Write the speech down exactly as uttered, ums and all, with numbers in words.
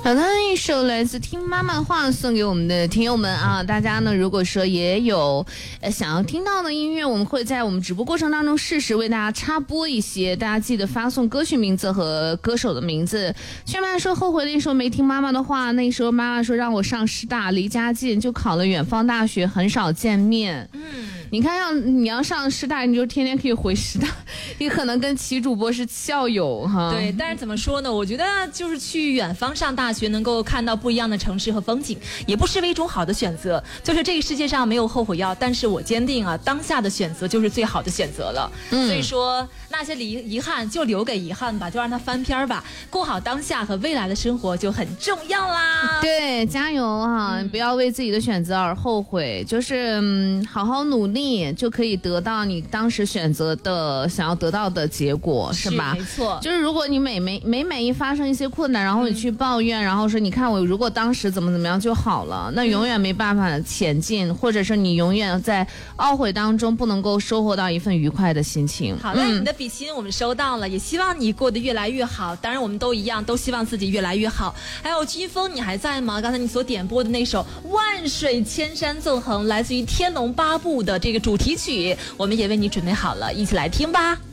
好的，一首来自听妈妈话送给我们的听友们啊，大家呢如果说也有呃想要听到的音乐，我们会在我们直播过程当中适时为大家插播一些，大家记得发送歌曲名字和歌手的名字。薛妈说后悔那时候没听妈妈的话，那时候妈妈说让我上师大，离家近，就考了远方大学，很少见面。嗯，你看要你要上师大，你就天天可以回师大，你可能跟齐主播是校友哈。 对，但是怎么说呢？我觉得就是去远方上大学，能够看到不一样的城市和风景，也不失为一种好的选择。就是这个世界上没有后悔药，但是我坚定啊，当下的选择就是最好的选择了。嗯，所以说那些遗遗憾就留给遗憾吧，就让它翻篇吧，过好当下和未来的生活就很重要啦。 对，加油啊！嗯、不要为自己的选择而后悔，就是嗯，好好努力就可以得到你当时选择的想要得到的结果，是吧？ 是没错。 就是如果你每每每每一发生一些困难，然后你去抱怨，嗯、然后说你看我如果当时怎么怎么样就好了，那永远没办法前进，或者是你永远在懊悔当中不能够收获到一份愉快的心情。 好嘞，嗯、你的比心我们收到了，也希望你过得越来越好。当然我们都一样，都希望自己越来越好。还有军峰，你还在吗？刚才你所点播的那首《万水千山纵横》，来自于《天龙八部》的这个主题曲，我们也为你准备好了，一起来听吧。